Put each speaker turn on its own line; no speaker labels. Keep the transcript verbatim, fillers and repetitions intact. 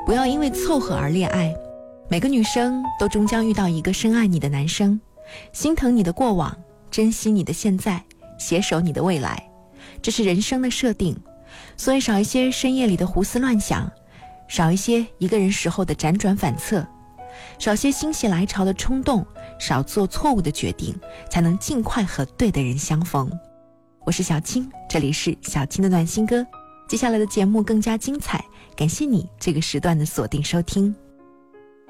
不要因为凑合而恋爱。每个女生都终将遇到一个深爱你的男生，心疼你的过往，珍惜你的现在，携手你的未来，这是人生的设定。所以少一些深夜里的胡思乱想，少一些一个人时候的辗转反侧，少些心血来潮的冲动，少做错误的决定，才能尽快和对的人相逢。我是小青，这里是小青的暖心歌。接下来的节目更加精彩，感谢你这个时段的锁定收听。